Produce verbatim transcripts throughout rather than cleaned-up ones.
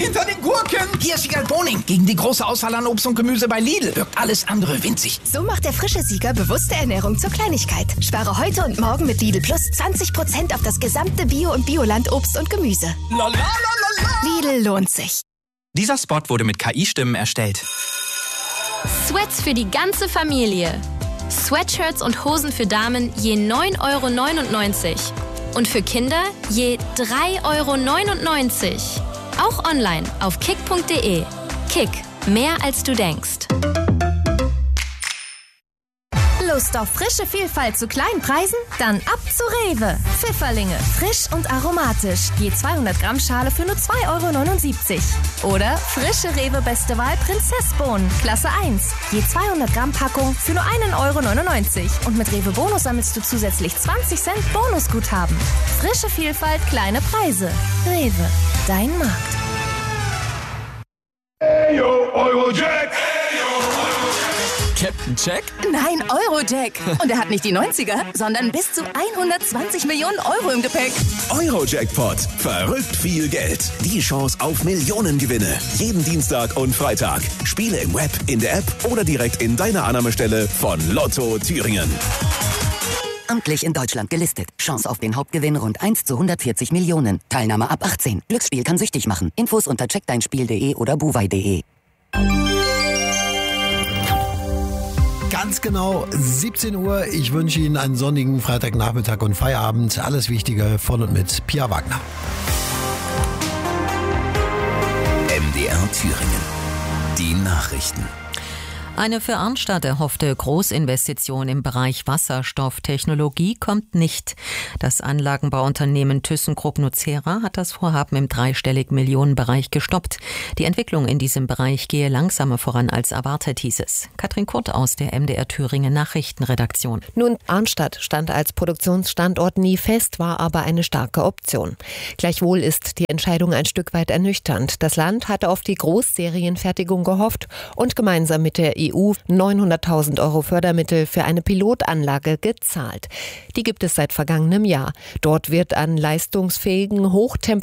hinter den Gurken. Hier ist Wiegald Boning. Gegen die große Auswahl an Obst und Gemüse bei Lidl wirkt alles andere winzig. So macht der frische Sieger bewusste Ernährung zur Kleinigkeit. Spare heute und morgen mit Lidl Plus zwanzig Prozent auf das gesamte Bio- und Bioland-Obst und Gemüse. La, la, la, la, la. Lidl lohnt sich. Dieser Spot wurde mit K I-Stimmen erstellt. Sweats für die ganze Familie. Sweatshirts und Hosen für Damen je neun Euro neunundneunzig. Und für Kinder je drei Euro neunundneunzig. Auch online auf kick punkt de. Kick, mehr als du denkst. Lust auf frische Vielfalt zu kleinen Preisen? Dann ab zu Rewe. Pfifferlinge, frisch und aromatisch. Je zweihundert Gramm Schale für nur zwei Euro neunundsiebzig. Oder frische Rewe Beste Wahl Prinzessbohnen, Klasse eins. Je zweihundert Gramm Packung für nur einen Euro neunundneunzig. Und mit Rewe Bonus sammelst du zusätzlich zwanzig Cent Bonusguthaben. Frische Vielfalt, kleine Preise. Rewe, dein Markt. Hey, yo, Eurojack. Captain Jack? Nein, Eurojack. Und er hat nicht die neunziger, sondern bis zu hundertzwanzig Millionen Euro im Gepäck. Eurojackpot. Verrückt viel Geld. Die Chance auf Millionengewinne. Jeden Dienstag und Freitag. Spiele im Web, in der App oder direkt in deiner Annahmestelle von Lotto Thüringen. Amtlich in Deutschland gelistet. Chance auf den Hauptgewinn rund eins zu hundertvierzig Millionen. Teilnahme ab achtzehn. Glücksspiel kann süchtig machen. Infos unter check dein spiel punkt de oder buwei punkt de. Ganz genau siebzehn Uhr. Ich wünsche Ihnen einen sonnigen Freitagnachmittag und Feierabend. Alles Wichtige von und mit Pia Wagner. M D R Thüringen. Die Nachrichten. Eine für Arnstadt erhoffte Großinvestition im Bereich Wasserstofftechnologie kommt nicht. Das Anlagenbauunternehmen ThyssenKrupp nucera hat das Vorhaben im dreistelligen Millionenbereich gestoppt. Die Entwicklung in diesem Bereich gehe langsamer voran als erwartet, hieß es. Katrin Kurt aus der M D R Thüringen Nachrichtenredaktion. Nun, Arnstadt stand als Produktionsstandort nie fest, war aber eine starke Option. Gleichwohl ist die Entscheidung ein Stück weit ernüchternd. Das Land hatte auf die Großserienfertigung gehofft und gemeinsam mit der E U neunhunderttausend Euro Fördermittel für eine Pilotanlage gezahlt. Die gibt es seit vergangenem Jahr. Dort wird an leistungsfähigen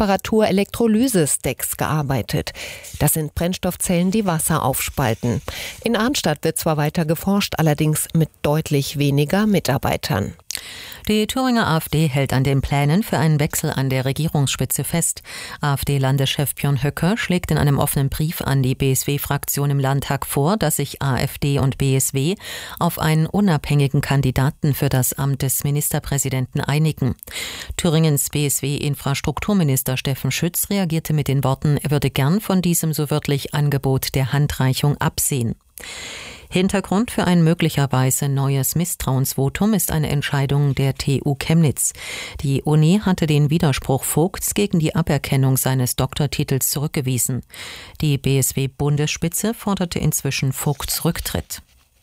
Hochtemperatur-Elektrolyse-Stacks gearbeitet. Das sind Brennstoffzellen, die Wasser aufspalten. In Arnstadt wird zwar weiter geforscht, allerdings mit deutlich weniger Mitarbeitern. Die Thüringer AfD hält an den Plänen für einen Wechsel an der Regierungsspitze fest. AfD-Landeschef Björn Höcke schlägt in einem offenen Brief an die B S W-Fraktion im Landtag vor, dass sich AfD und B S W auf einen unabhängigen Kandidaten für das Amt des Ministerpräsidenten einigen. Thüringens B S W-Infrastrukturminister Steffen Schütz reagierte mit den Worten, er würde gern von diesem so wörtlich Angebot der Handreichung absehen. Hintergrund für ein möglicherweise neues Misstrauensvotum ist eine Entscheidung der T U Chemnitz. Die Uni hatte den Widerspruch Vogts gegen die Aberkennung seines Doktortitels zurückgewiesen. Die B S W-Bundesspitze forderte inzwischen Vogts Rücktritt.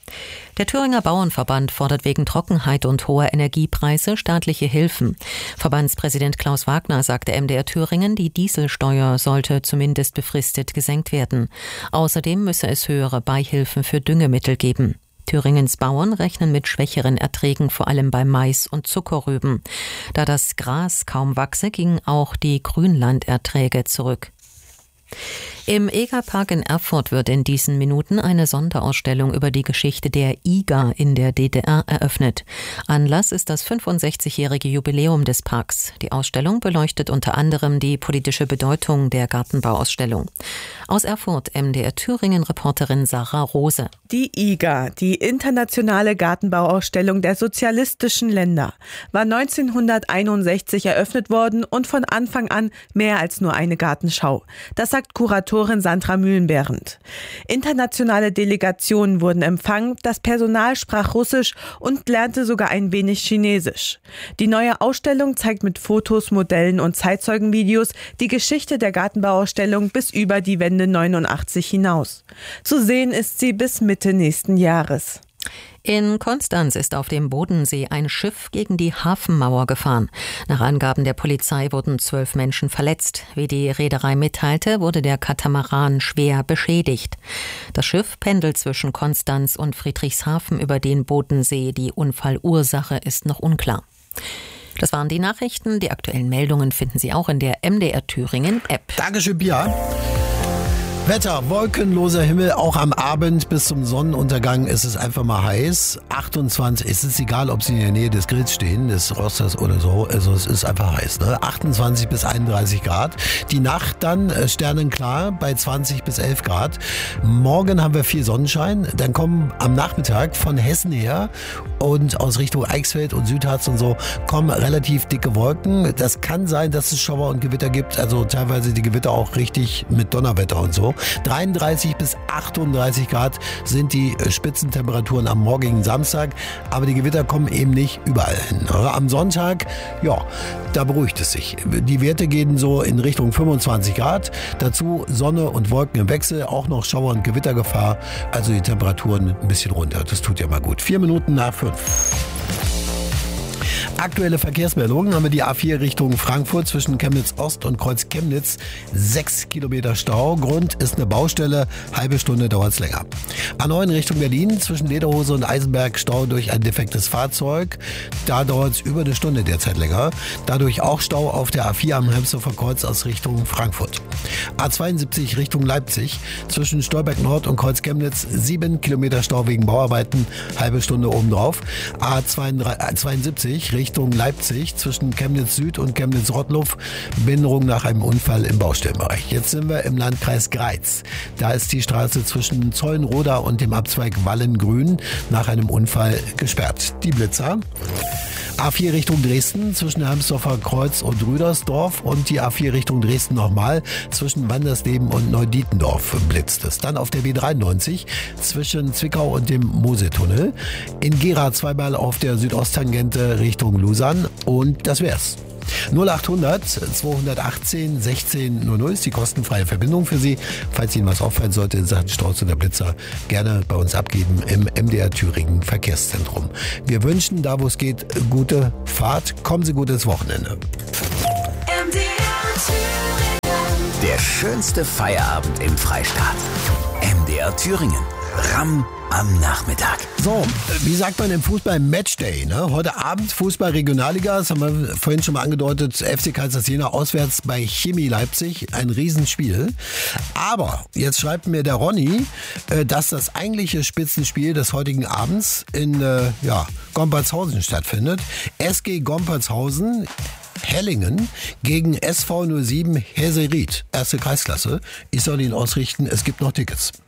Der Thüringer Bauernverband fordert wegen Trockenheit und hoher Energiepreise staatliche Hilfen. Verbandspräsident Klaus Wagner sagte M D R Thüringen, die Dieselsteuer sollte zumindest befristet gesenkt werden. Außerdem müsse es höhere Beihilfen für Düngemittel geben. Thüringens Bauern rechnen mit schwächeren Erträgen, vor allem bei Mais und Zuckerrüben. Da das Gras kaum wachse, gingen auch die Grünlanderträge zurück. Im Egerpark in Erfurt wird in diesen Minuten eine Sonderausstellung über die Geschichte der I G A in der D D R eröffnet. Anlass ist das fünfundsechzigjährige Jubiläum des Parks. Die Ausstellung beleuchtet unter anderem die politische Bedeutung der Gartenbauausstellung. Aus Erfurt M D R Thüringen-Reporterin Sarah Rose. Die I G A, die internationale Gartenbauausstellung der sozialistischen Länder, war neunzehnhunderteinundsechzig eröffnet worden und von Anfang an mehr als nur eine Gartenschau. Das sagt Kuratorin Sandra Mühlenbehrend. Internationale Delegationen wurden empfangen, das Personal sprach Russisch und lernte sogar ein wenig Chinesisch. Die neue Ausstellung zeigt mit Fotos, Modellen und Zeitzeugenvideos die Geschichte der Gartenbauausstellung bis über die Wende neunundachtzig hinaus. Zu sehen ist sie bis Mitte nächsten Jahres. In Konstanz ist auf dem Bodensee ein Schiff gegen die Hafenmauer gefahren. Nach Angaben der Polizei wurden zwölf Menschen verletzt. Wie die Reederei mitteilte, wurde der Katamaran schwer beschädigt. Das Schiff pendelt zwischen Konstanz und Friedrichshafen über den Bodensee. Die Unfallursache ist noch unklar. Das waren die Nachrichten. Die aktuellen Meldungen finden Sie auch in der M D R Thüringen App. Dankeschön, Pia. Wetter, wolkenloser Himmel, auch am Abend bis zum Sonnenuntergang ist es einfach mal heiß. achtundzwanzig, es ist egal, ob Sie in der Nähe des Grills stehen, des Rosters oder so, also es ist einfach heiß, ne? achtundzwanzig bis einunddreißig Grad. Die Nacht dann äh, sternenklar bei zwanzig bis elf Grad. Morgen haben wir viel Sonnenschein, dann kommen am Nachmittag von Hessen her und aus Richtung Eichsfeld und Südharz und so kommen relativ dicke Wolken. Das kann sein, dass es Schauer und Gewitter gibt, also teilweise die Gewitter auch richtig mit Donnerwetter und so. dreiunddreißig bis achtunddreißig Grad sind die Spitzentemperaturen am morgigen Samstag, aber die Gewitter kommen eben nicht überall hin. Am Sonntag, ja, da beruhigt es sich. Die Werte gehen so in Richtung fünfundzwanzig Grad, dazu Sonne und Wolken im Wechsel, auch noch Schauer- und Gewittergefahr, also die Temperaturen ein bisschen runter. Das tut ja mal gut. Vier Minuten nach fünf. Aktuelle Verkehrsmeldungen haben wir die A vier Richtung Frankfurt zwischen Chemnitz Ost und Kreuz Chemnitz. Sechs Kilometer Stau. Grund ist eine Baustelle. Halbe Stunde dauert es länger. A neun Richtung Berlin zwischen Lederhose und Eisenberg Stau durch ein defektes Fahrzeug. Da dauert es über eine Stunde derzeit länger. Dadurch auch Stau auf der A vier am Helmsdorfer Kreuz aus Richtung Frankfurt. A zweiundsiebzig Richtung Leipzig zwischen Stolberg Nord und Kreuz Chemnitz. Sieben Kilometer Stau wegen Bauarbeiten. Halbe Stunde obendrauf. A zweiundsiebzig Richtung Leipzig zwischen Chemnitz Süd und Chemnitz Rottluff. Behinderung nach einem Unfall im Baustellenbereich. Jetzt sind wir im Landkreis Greiz. Da ist die Straße zwischen Zeulenroda und dem Abzweig Wallengrün nach einem Unfall gesperrt. Die Blitzer. A vier Richtung Dresden zwischen Helmsdorfer Kreuz und Rüdersdorf und die A vier Richtung Dresden nochmal zwischen Wandersleben und Neudietendorf blitzt es. Dann auf der B dreiundneunzig zwischen Zwickau und dem Mosetunnel. In Gera zweimal auf der Südosttangente Richtung Lusan und das wär's. null achthundert zweihundertachtzehn sechzehn null null ist die kostenfreie Verbindung für Sie. Falls Ihnen was auffallen sollte in Sachen Staus oder Blitzer, gerne bei uns abgeben im M D R Thüringen Verkehrszentrum. Wir wünschen, da wo es geht, gute Fahrt. Kommen Sie gut ins Wochenende. M D R Thüringen. Der schönste Feierabend im Freistaat. M D R Thüringen. Ramm am Nachmittag. So, wie sagt man im Fußball? Matchday, ne? Heute Abend Fußball Regionalliga, das haben wir vorhin schon mal angedeutet, F C Karlsruhe Jena auswärts bei Chemie Leipzig, ein Riesenspiel. Aber jetzt schreibt mir der Ronny, dass das eigentliche Spitzenspiel des heutigen Abends in ja, Gompertshausen stattfindet. S G Gompertshausen Hellingen gegen S V null sieben Heseried, erste Kreisklasse. Ich soll Ihnen ausrichten, es gibt noch Tickets.